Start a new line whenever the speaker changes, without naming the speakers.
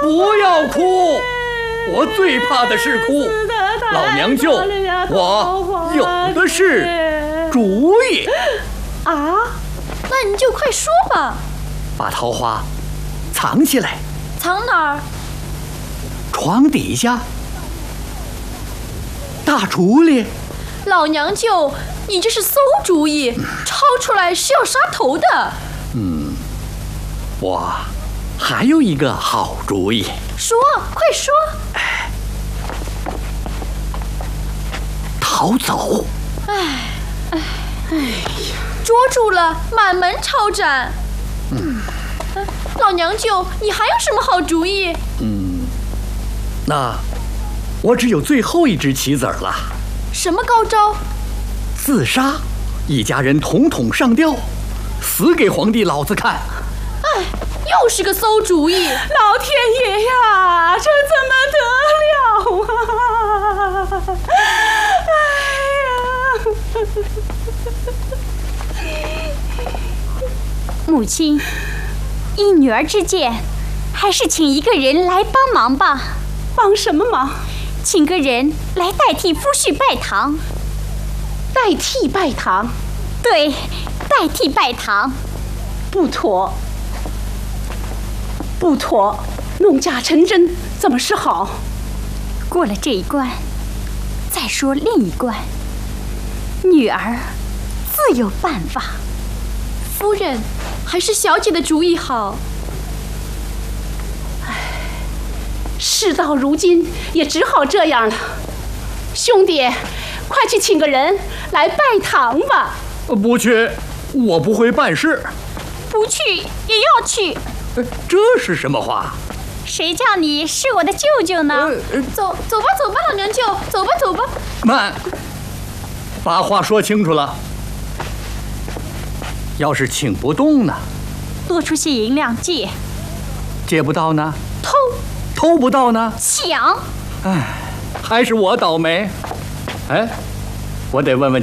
不要哭，我最怕的是哭。老娘舅，我有的是主意。
啊，那你就快说吧。
把桃花藏起来。
藏哪儿？
床底下。大厨里。
老娘舅，你这是馊主意，抄出来是要杀头的。
我还有一个好主意。
说，快说。
逃走。
哎呀，捉住了，满门抄斩。老娘舅，你还有什么好主意？
那我只有最后一只棋子了。
什么高招？
自杀，一家人统统上吊，死给皇帝老子看。
哎，又是个馊主意！
老天爷呀，这怎么得了啊！哎呀！
母亲，依女儿之见，还是请一个人来帮忙吧。
帮什么忙？
请个人来代替夫婿拜堂。
代替拜堂？
对，代替拜堂。
不妥，不妥，弄假成真怎么是好？
过了这一关，再说另一关。女儿自有办法。
夫人，还是小姐的主意好。
事到如今，也只好这样了。兄弟，快去请个人来拜堂吧。
不去，我不会办事。
不去也要去。
这是什么话？
谁叫你是我的舅舅呢？
走吧，走吧，老娘舅，走吧，走吧。
慢，把话说清楚了。要是请不动呢？
多出些银两借。
借不到呢？偷不到呢？
抢。
哎，还是我倒霉。哎，我得问问